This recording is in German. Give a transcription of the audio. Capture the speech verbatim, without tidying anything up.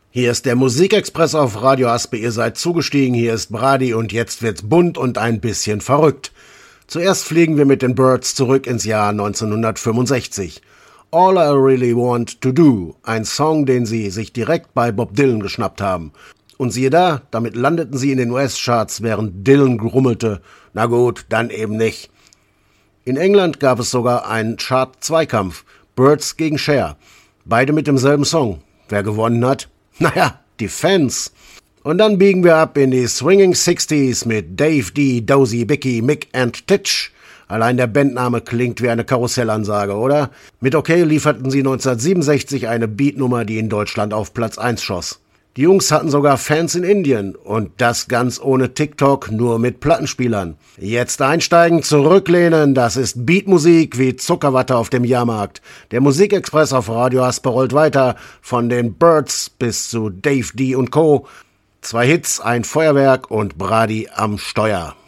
Hier ist der Musikexpress auf Radio Aspe, ihr seid zugestiegen, hier ist Brady und jetzt wird's bunt und ein bisschen verrückt. Zuerst fliegen wir mit den Byrds zurück ins Jahr neunzehnhundertfünfundsechzig. All I Really Want to Do, ein Song, den sie sich direkt bei Bob Dylan geschnappt haben. Und siehe da, damit landeten sie in den U S-Charts, während Dylan grummelte, na gut, dann eben nicht. In England gab es sogar einen Chart-Zweikampf, Byrds gegen Cher, beide mit demselben Song. Wer gewonnen hat? Naja, die Fans. Und dann biegen wir ab in die Swinging Sixties mit Dave D, Dozy, Bicky, Mick and Titch. Allein der Bandname klingt wie eine Karussellansage, oder? Mit OK lieferten sie neunzehnhundertsiebenundsechzig eine Beatnummer, die in Deutschland auf Platz eins schoss. Die Jungs hatten sogar Fans in Indien und das ganz ohne TikTok, nur mit Plattenspielern. Jetzt einsteigen, zurücklehnen, das ist Beatmusik wie Zuckerwatte auf dem Jahrmarkt. Der Musikexpress auf Radio Aspe rollt weiter, von den Byrds bis zu Dave D und Co. Zwei Hits, ein Feuerwerk und Brady am Steuer.